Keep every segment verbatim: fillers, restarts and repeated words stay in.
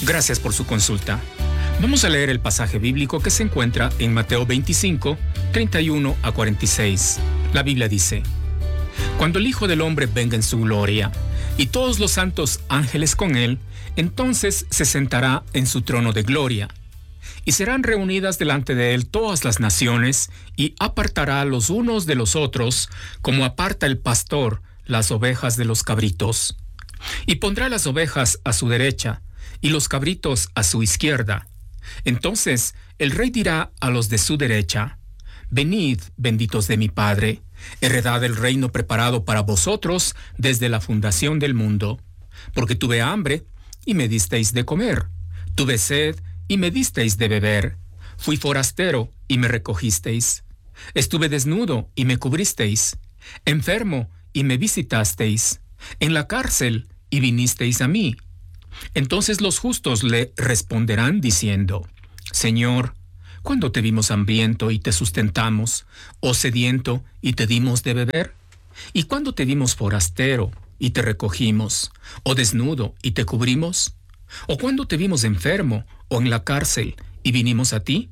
Gracias por su consulta. Vamos a leer el pasaje bíblico que se encuentra en Mateo veinticinco, treinta y uno a cuarenta y seis. La Biblia dice: Cuando el Hijo del Hombre venga en su gloria, y todos los santos ángeles con él, entonces se sentará en su trono de gloria. Y serán reunidas delante de él todas las naciones, y apartará los unos de los otros, como aparta el pastor las ovejas de los cabritos. Y pondrá las ovejas a su derecha, y los cabritos a su izquierda. Entonces el rey dirá a los de su derecha: Venid, benditos de mi Padre, heredad el reino preparado para vosotros desde la fundación del mundo. Porque tuve hambre, y me disteis de comer. Tuve sed, y me disteis de beber. Fui forastero, y me recogisteis. Estuve desnudo, y me cubristeis. Enfermo, y me visitasteis. En la cárcel, y vinisteis a mí. Entonces los justos le responderán diciendo: Señor, ¿cuándo te vimos hambriento y te sustentamos, o sediento y te dimos de beber? ¿Y cuándo te vimos forastero y te recogimos, o desnudo y te cubrimos? ¿O cuándo te vimos enfermo o en la cárcel y vinimos a ti?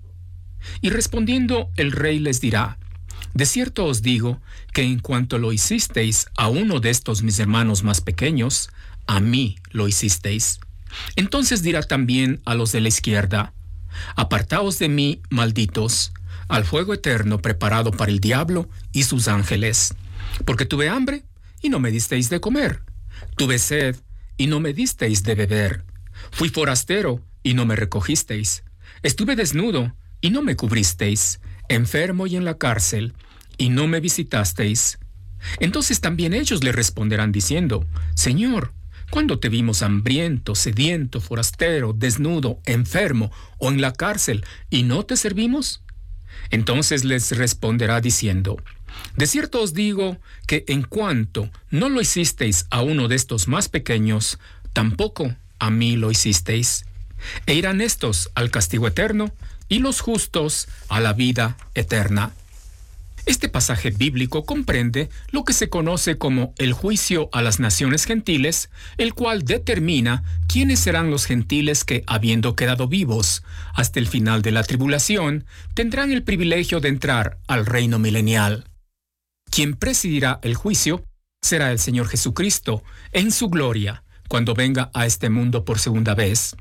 Y respondiendo el rey les dirá: De cierto os digo que en cuanto lo hicisteis a uno de estos mis hermanos más pequeños, a mí lo hicisteis. Entonces dirá también a los de la izquierda: Apartaos de mí, malditos, al fuego eterno preparado para el diablo y sus ángeles. Porque tuve hambre, y no me disteis de comer. Tuve sed, y no me disteis de beber. Fui forastero, y no me recogisteis. Estuve desnudo, y no me cubristeis. Enfermo y en la cárcel, y no me visitasteis. Entonces también ellos le responderán diciendo: Señor, ¿cuándo te vimos hambriento, sediento, forastero, desnudo, enfermo o en la cárcel, y no te servimos? Entonces les responderá diciendo: De cierto os digo que en cuanto no lo hicisteis a uno de estos más pequeños, tampoco a mí lo hicisteis. E irán estos al castigo eterno, y los justos a la vida eterna. Este pasaje bíblico comprende lo que se conoce como el juicio a las naciones gentiles, el cual determina quiénes serán los gentiles que, habiendo quedado vivos hasta el final de la tribulación, tendrán el privilegio de entrar al reino milenial. Quien presidirá el juicio será el Señor Jesucristo en su gloria, cuando venga a este mundo por segunda vez.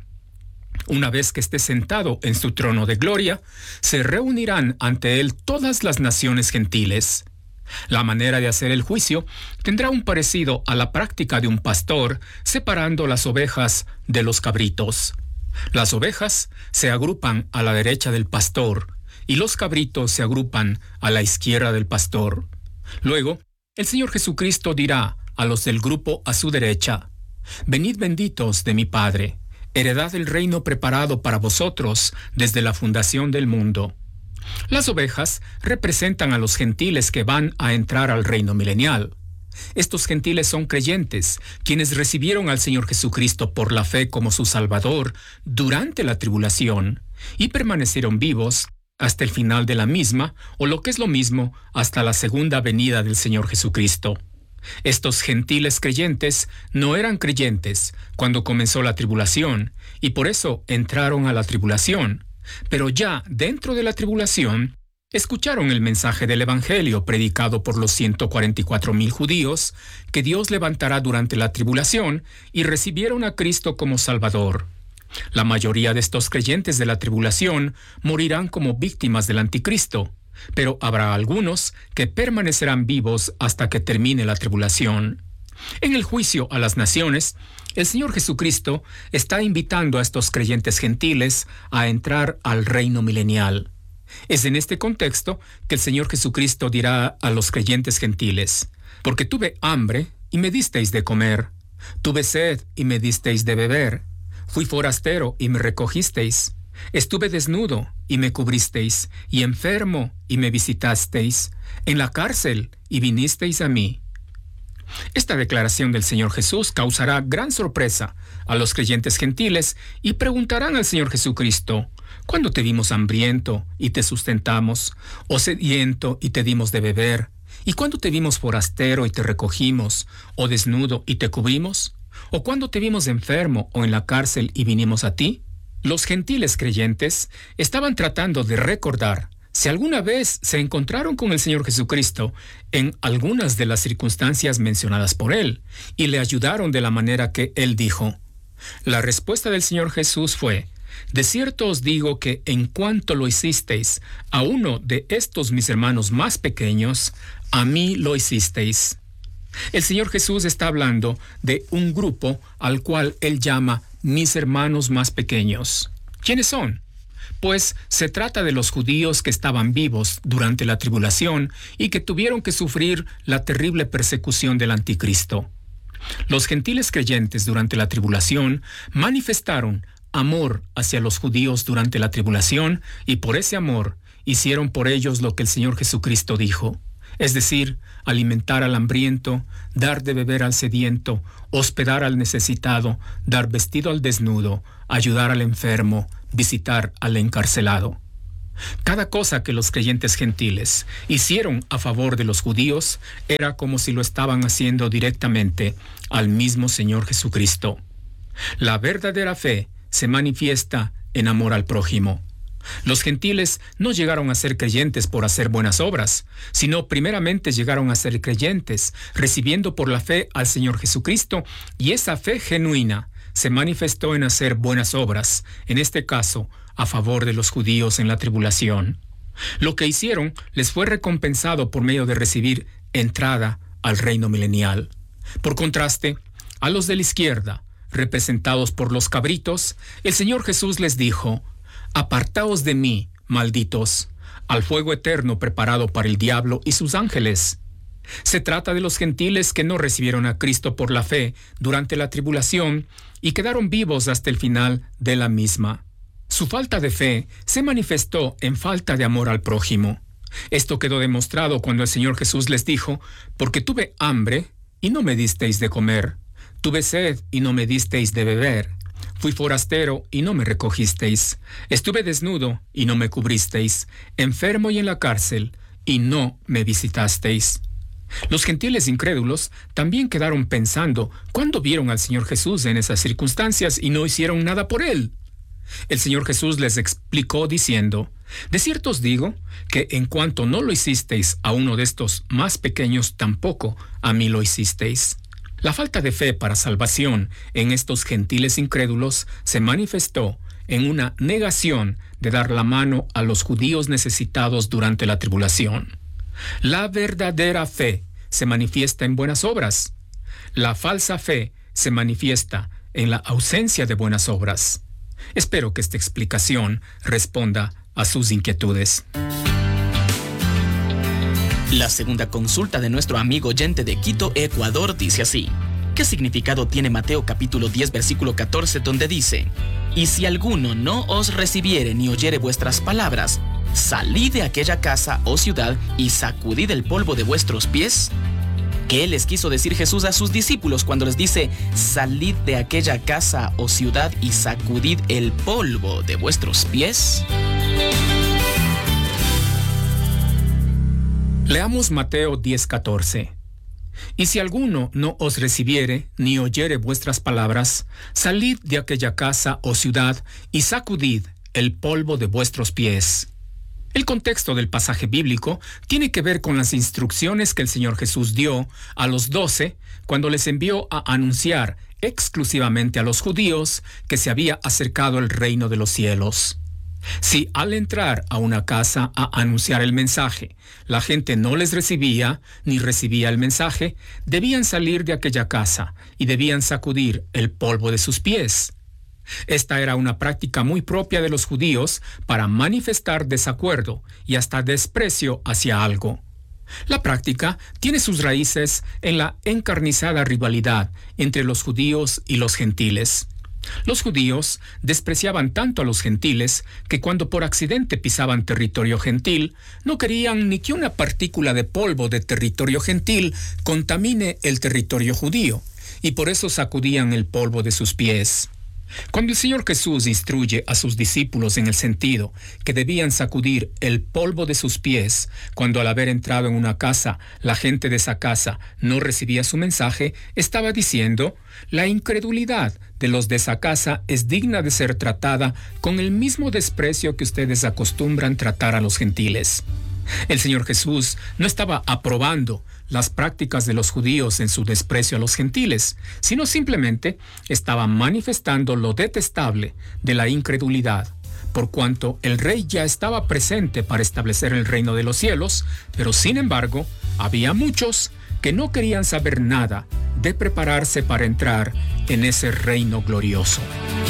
Una vez que esté sentado en su trono de gloria, se reunirán ante él todas las naciones gentiles. La manera de hacer el juicio tendrá un parecido a la práctica de un pastor separando las ovejas de los cabritos. Las ovejas se agrupan a la derecha del pastor y los cabritos se agrupan a la izquierda del pastor. Luego, el Señor Jesucristo dirá a los del grupo a su derecha: Venid benditos de mi Padre, heredad el reino preparado para vosotros desde la fundación del mundo. Las ovejas representan a los gentiles que van a entrar al reino milenial. Estos gentiles son creyentes, quienes recibieron al Señor Jesucristo por la fe como su Salvador durante la tribulación y permanecieron vivos hasta el final de la misma, o lo que es lo mismo, hasta la segunda venida del Señor Jesucristo. Estos gentiles creyentes no eran creyentes cuando comenzó la tribulación, y por eso entraron a la tribulación. Pero ya dentro de la tribulación, escucharon el mensaje del Evangelio predicado por los ciento cuarenta y cuatro mil judíos que Dios levantará durante la tribulación, y recibieron a Cristo como Salvador. La mayoría de estos creyentes de la tribulación morirán como víctimas del anticristo, pero habrá algunos que permanecerán vivos hasta que termine la tribulación. En el juicio a las naciones, el Señor Jesucristo está invitando a estos creyentes gentiles a entrar al reino milenial. Es en este contexto que el Señor Jesucristo dirá a los creyentes gentiles: Porque tuve hambre y me disteis de comer, tuve sed y me disteis de beber, fui forastero y me recogisteis, estuve desnudo y me cubristeis, y enfermo y me visitasteis, en la cárcel y vinisteis a mí. Esta declaración del Señor Jesús causará gran sorpresa a los creyentes gentiles y preguntarán al Señor Jesucristo: ¿Cuándo te vimos hambriento y te sustentamos, o sediento y te dimos de beber? ¿Y cuándo te vimos forastero y te recogimos, o desnudo y te cubrimos? ¿O cuándo te vimos enfermo o en la cárcel y vinimos a ti? Los gentiles creyentes estaban tratando de recordar si alguna vez se encontraron con el Señor Jesucristo en algunas de las circunstancias mencionadas por Él y le ayudaron de la manera que Él dijo. La respuesta del Señor Jesús fue: de cierto os digo que en cuanto lo hicisteis a uno de estos mis hermanos más pequeños, a mí lo hicisteis. El Señor Jesús está hablando de un grupo al cual Él llama mis hermanos más pequeños. ¿Quiénes son? Pues se trata de los judíos que estaban vivos durante la tribulación y que tuvieron que sufrir la terrible persecución del anticristo. Los gentiles creyentes durante la tribulación manifestaron amor hacia los judíos durante la tribulación y por ese amor hicieron por ellos lo que el Señor Jesucristo dijo, es decir, alimentar al hambriento, dar de beber al sediento, hospedar al necesitado, dar vestido al desnudo, ayudar al enfermo, visitar al encarcelado. Cada cosa que los creyentes gentiles hicieron a favor de los judíos era como si lo estaban haciendo directamente al mismo Señor Jesucristo. La verdadera fe se manifiesta en amor al prójimo. Los gentiles no llegaron a ser creyentes por hacer buenas obras, sino primeramente llegaron a ser creyentes, recibiendo por la fe al Señor Jesucristo, y esa fe genuina se manifestó en hacer buenas obras, en este caso, a favor de los judíos en la tribulación. Lo que hicieron les fue recompensado por medio de recibir entrada al reino milenial. Por contraste, a los de la izquierda, representados por los cabritos, el Señor Jesús les dijo: apartaos de mí, malditos, al fuego eterno preparado para el diablo y sus ángeles. Se trata de los gentiles que no recibieron a Cristo por la fe durante la tribulación y quedaron vivos hasta el final de la misma. Su falta de fe se manifestó en falta de amor al prójimo. Esto quedó demostrado cuando el Señor Jesús les dijo: porque tuve hambre y no me disteis de comer, tuve sed y no me disteis de beber, fui forastero y no me recogisteis, estuve desnudo y no me cubristeis, enfermo y en la cárcel y no me visitasteis. Los gentiles incrédulos también quedaron pensando cuándo vieron al Señor Jesús en esas circunstancias y no hicieron nada por Él. El Señor Jesús les explicó diciendo: de cierto os digo que en cuanto no lo hicisteis a uno de estos más pequeños, tampoco a mí lo hicisteis. La falta de fe para salvación en estos gentiles incrédulos se manifestó en una negación de dar la mano a los judíos necesitados durante la tribulación. La verdadera fe se manifiesta en buenas obras. La falsa fe se manifiesta en la ausencia de buenas obras. Espero que esta explicación responda a sus inquietudes. La segunda consulta de nuestro amigo oyente de Quito, Ecuador, dice así: ¿qué significado tiene Mateo capítulo diez, versículo catorce, donde dice: y si alguno no os recibiere ni oyere vuestras palabras, salid de aquella casa o ciudad y sacudid el polvo de vuestros pies? ¿Qué les quiso decir Jesús a sus discípulos cuando les dice: salid de aquella casa o ciudad y sacudid el polvo de vuestros pies? Leamos Mateo diez, catorce. Y si alguno no os recibiere ni oyere vuestras palabras, salid de aquella casa o ciudad y sacudid el polvo de vuestros pies. El contexto del pasaje bíblico tiene que ver con las instrucciones que el Señor Jesús dio a los doce cuando les envió a anunciar exclusivamente a los judíos que se había acercado el reino de los cielos. Si al entrar a una casa a anunciar el mensaje, la gente no les recibía ni recibía el mensaje, debían salir de aquella casa y debían sacudir el polvo de sus pies. Esta era una práctica muy propia de los judíos para manifestar desacuerdo y hasta desprecio hacia algo. La práctica tiene sus raíces en la encarnizada rivalidad entre los judíos y los gentiles. Los judíos despreciaban tanto a los gentiles que cuando por accidente pisaban territorio gentil, no querían ni que una partícula de polvo de territorio gentil contamine el territorio judío, y por eso sacudían el polvo de sus pies. Cuando el Señor Jesús instruye a sus discípulos en el sentido que debían sacudir el polvo de sus pies cuando al haber entrado en una casa la gente de esa casa no recibía su mensaje, estaba diciendo: la incredulidad de los de esa casa es digna de ser tratada con el mismo desprecio que ustedes acostumbran tratar a los gentiles. El Señor Jesús no estaba aprobando las prácticas de los judíos en su desprecio a los gentiles, sino simplemente estaba manifestando lo detestable de la incredulidad, por cuanto el rey ya estaba presente para establecer el reino de los cielos, pero sin embargo, había muchos que no querían saber nada de prepararse para entrar en ese reino glorioso.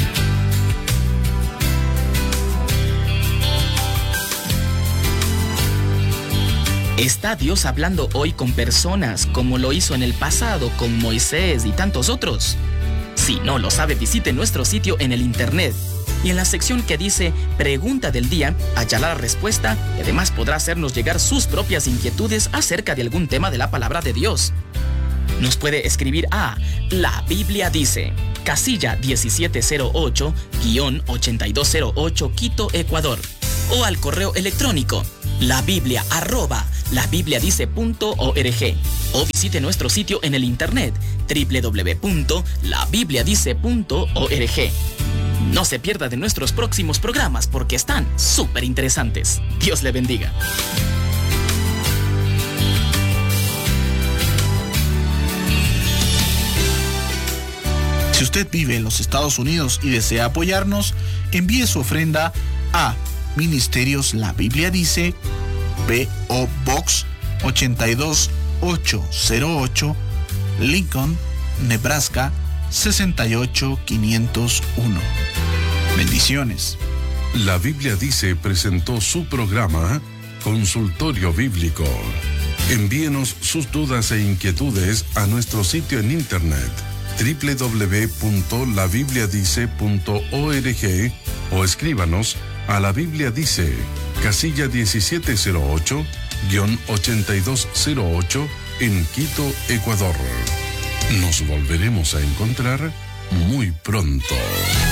¿Está Dios hablando hoy con personas como lo hizo en el pasado con Moisés y tantos otros? Si no lo sabe, visite nuestro sitio en el internet y en la sección que dice Pregunta del Día, hallará la respuesta y además podrá hacernos llegar sus propias inquietudes acerca de algún tema de la palabra de Dios. Nos puede escribir a La Biblia Dice, casilla diecisiete cero ocho, ochenta y dos cero ocho, Quito, Ecuador, o al correo electrónico labiblia arroba labibliadice.org, o visite nuestro sitio en el internet doble u doble u doble u punto la biblia dice punto org. No se pierda de nuestros próximos programas porque están súper interesantes. Dios le bendiga. Si usted vive en los Estados Unidos y desea apoyarnos, envíe su ofrenda a Ministerios La Biblia Dice, P O Box ochenta y dos mil ochocientos ocho, Lincoln, Nebraska sesenta y ocho mil quinientos uno. Bendiciones. La Biblia Dice presentó su programa Consultorio Bíblico. Envíenos sus dudas e inquietudes a nuestro sitio en internet doble u doble u doble u punto la biblia dice punto org o escríbanos a La Biblia Dice, casilla diecisiete cero ocho, ochenta y dos cero ocho en Quito, Ecuador. Nos volveremos a encontrar muy pronto.